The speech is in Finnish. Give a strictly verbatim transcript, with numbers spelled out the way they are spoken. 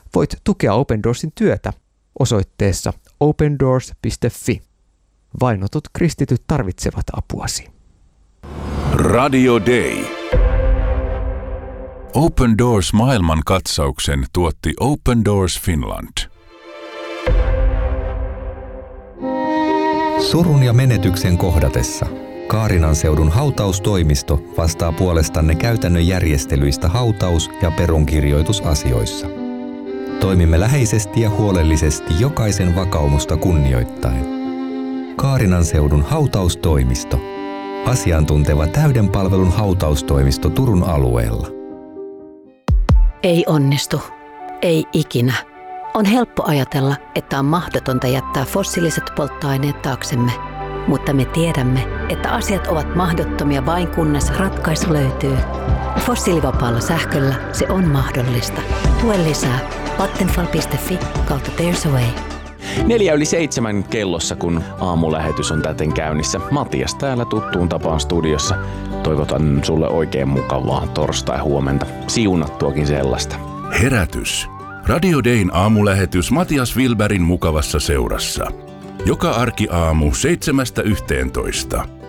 voit tukea Open Doorsin työtä osoitteessa open doors piste fi. Vainotut kristityt tarvitsevat apuasi. Radio Day. Open Doors maailmankatsauksen tuotti Open Doors Finland. Surun ja menetyksen kohdatessa Kaarinan seudun hautaustoimisto vastaa puolestanne käytännön järjestelyistä hautaus- ja perunkirjoitusasioissa. Toimimme läheisesti ja huolellisesti jokaisen vakaumusta kunnioittaen. Kaarinan seudun hautaustoimisto. Asiantunteva täyden palvelun hautaustoimisto Turun alueella. Ei onnistu. Ei ikinä. On helppo ajatella, että on mahdotonta jättää fossiiliset polttoaineet taaksemme. Mutta me tiedämme, että asiat ovat mahdottomia vain kunnes ratkaisu löytyy. Fossiilivapaalla sähköllä se on mahdollista. Tue lisää vattenfall piste fi kautta There's a Way. Neljä yli seitsemän kellossa, kun aamulähetys on täten käynnissä. Matias täällä tuttuun tapaan studiossa. Toivotan sulle oikein mukavaa torstai-huomenta. Siunattuakin sellaista. Herätys. Radio Dayn aamulähetys Matias Wilbergin mukavassa seurassa. Joka arkiaamu seitsemästä yhteentoista.